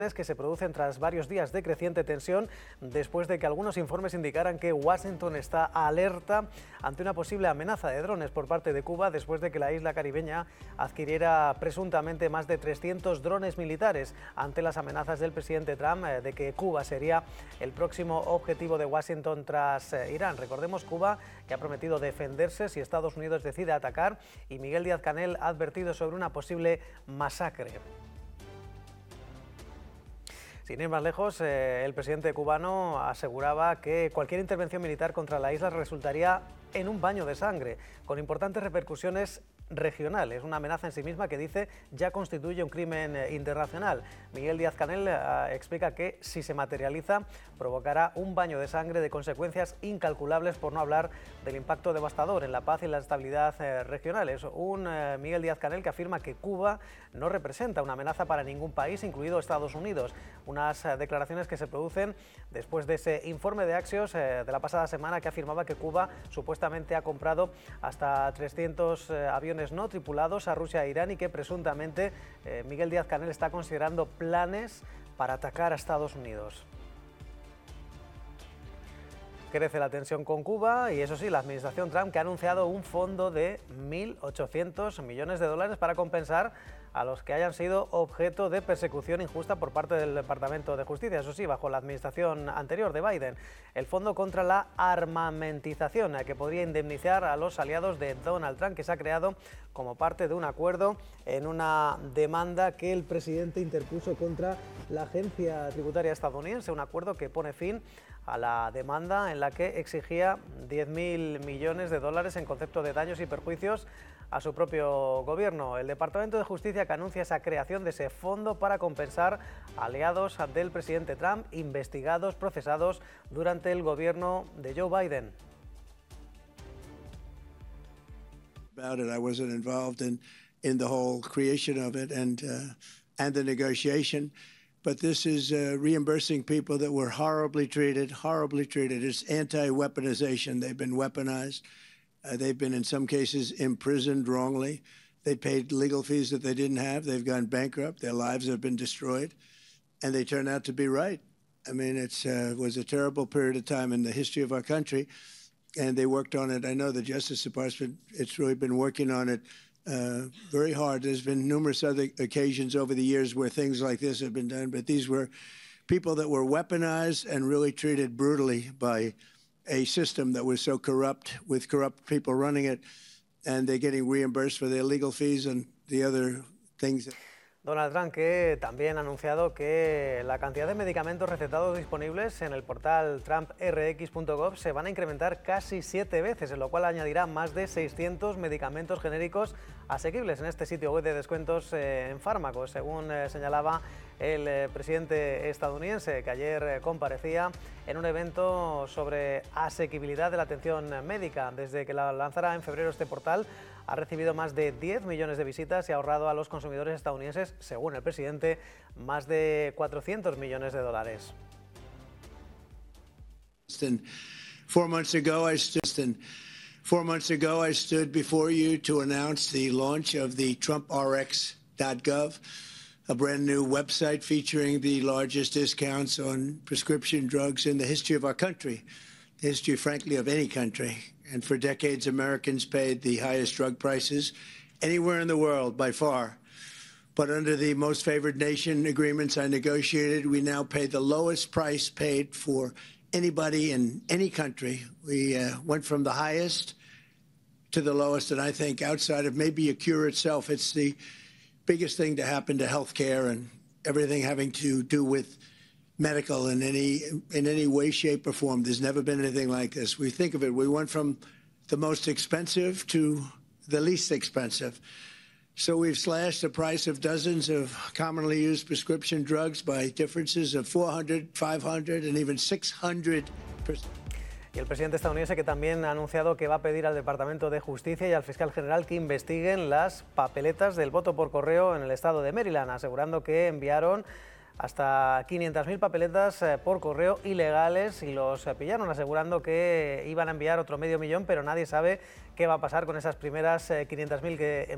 que se producen tras varios días de creciente tensión después de que algunos informes indicaran que Washington está alerta ante una posible amenaza de drones por parte de Cuba después de que la isla caribeña adquiriera presuntamente más de 300 drones militares ante las amenazas del presidente Trump de que Cuba sería el próximo objetivo de Washington tras Irán. Recordemos, Cuba que ha prometido defenderse si Estados Unidos decide atacar, y Miguel Díaz-Canel ha advertido sobre una posible masacre. Sin ir más lejos, el presidente cubano aseguraba que cualquier intervención militar contra la isla resultaría en un baño de sangre, con importantes repercusiones regionales, una amenaza en sí misma que dice ya constituye un crimen internacional. Miguel Díaz-Canel explica que si se materializa provocará un baño de sangre de consecuencias incalculables, por no hablar del impacto devastador en la paz y la estabilidad regionales. Un Miguel Díaz-Canel que afirma que Cuba no representa una amenaza para ningún país, incluido Estados Unidos. Unas declaraciones que se producen después de ese informe de Axios de la pasada semana que afirmaba que Cuba supuestamente ha comprado hasta 300 aviones no tripulados a Rusia e Irán y que presuntamente Miguel Díaz-Canel está considerando planes para atacar a Estados Unidos. Crece la tensión con Cuba y, eso sí, la administración Trump que ha anunciado un fondo de 1.800 millones de dólares para compensar a los que hayan sido objeto de persecución injusta por parte del Departamento de Justicia, eso sí, bajo la administración anterior de Biden. El Fondo contra la Armamentización, que podría indemnizar a los aliados de Donald Trump, que se ha creado como parte de un acuerdo en una demanda que el presidente interpuso contra la agencia tributaria estadounidense, un acuerdo que pone fin a la demanda en la que exigía 10.000 millones de dólares en concepto de daños y perjuicios a su propio gobierno. El Departamento de Justicia que anuncia esa creación de ese fondo para compensar a aliados del presidente Trump investigados, procesados durante el gobierno de Joe Biden. I wasn't involved in the whole creation of it and the negotiation. But this is reimbursing people that were horribly treated. It's anti-weaponization. They've been weaponized. They've been, in some cases, imprisoned wrongly. They paid legal fees that they didn't have. They've gone bankrupt. Their lives have been destroyed. And they turn out to be right. I mean, it was a terrible period of time in the history of our country. And they worked on it. I know the Justice Department, it's really been working on it very hard. There's been numerous other occasions over the years where things like this have been done, but these were people that were weaponized and really treated brutally by a system that was so corrupt, with corrupt people running it, and they're getting reimbursed for their legal fees and the other things. Donald Trump, que también ha anunciado que la cantidad de medicamentos recetados disponibles en el portal trumprx.gov se van a incrementar casi 7 veces, en lo cual añadirá más de 600 medicamentos genéricos asequibles en este sitio web de descuentos en fármacos, según señalaba el presidente estadounidense, que ayer comparecía en un evento sobre asequibilidad de la atención médica. Desde que la lanzara en febrero, este portal ha recibido más de 10 millones de visitas y ha ahorrado a los consumidores estadounidenses, según el presidente, más de 400 millones de dólares. 4 months ago, I stood before you to announce the launch of the TrumpRx.gov, a brand new website featuring the largest discounts on prescription drugs in the history of our country, the history, frankly, of any country. And for decades, Americans paid the highest drug prices anywhere in the world by far. But under the most favored nation agreements I negotiated, we now pay the lowest price paid for anybody in any country. We went from the highest to the lowest, and I think outside of maybe a cure itself, it's the biggest thing to happen to healthcare and everything having to do with medical in any way, shape, or form. There's never been anything like this. We think of it, we went from the most expensive to the least expensive. So we've slashed the price of dozens of commonly used prescription drugs by differences of 400, 500, and even 600%. Y el presidente estadounidense, que también ha anunciado que va a pedir al Departamento de Justicia y al fiscal general que investiguen las papeletas del voto por correo en el estado de Maryland, asegurando que enviaron hasta 500.000 papeletas por correo ilegales y los pillaron, asegurando que iban a enviar otro medio millón, pero nadie sabe qué va a pasar con esas primeras 500.000 que